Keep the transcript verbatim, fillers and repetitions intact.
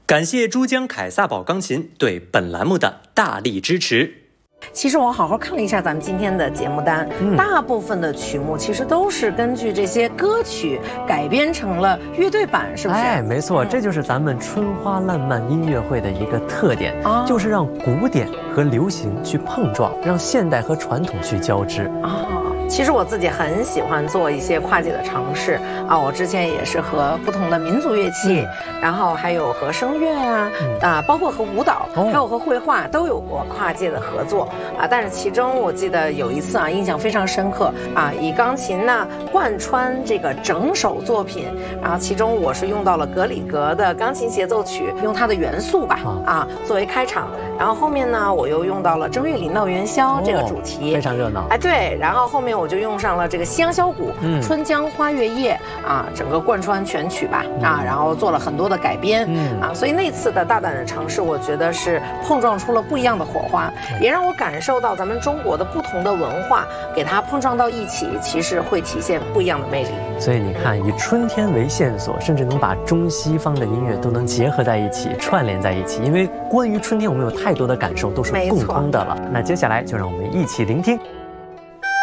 感谢珠江凯撒宝钢琴对本栏目的大力支持。 其实我好好看了一下咱们今天的节目单，嗯、大部分的曲目其实都是根据这些歌曲改编成了乐队版，是不是？ 哎，没错，嗯、这就是咱们春花烂漫音乐会的一个特点，哦、就是让古典和流行去碰撞，让现代和传统去交织。 哦。其实我自己很喜欢做一些跨界的尝试啊，我之前也是和不同的民族乐器，嗯、然后还有和声乐啊，嗯、啊，包括和舞蹈，哦、还有和绘画都有过跨界的合作啊。但是其中我记得有一次啊，印象非常深刻啊，以钢琴呢贯穿这个整首作品，然后其中我是用到了格里格的钢琴协奏曲，用它的元素吧啊作为开场，然后后面呢我又用到了正月里闹元宵这个主题， 哦、非常热闹。 哎，对，然后后面我就用上了这个西洋箫鼓，嗯，春江花月夜啊，整个贯穿全曲吧，嗯、啊，然后做了很多的改编，嗯啊，所以那次的大胆的尝试，我觉得是碰撞出了不一样的火花，嗯、也让我感受到咱们中国的不同的文化，给它碰撞到一起，其实会体现不一样的魅力。 所以你看，以春天为线索，甚至能把中西方的音乐都能结合在一起，串联在一起。因为关于春天，我们有太多的感受都是共通的了。那接下来就让我们一起聆听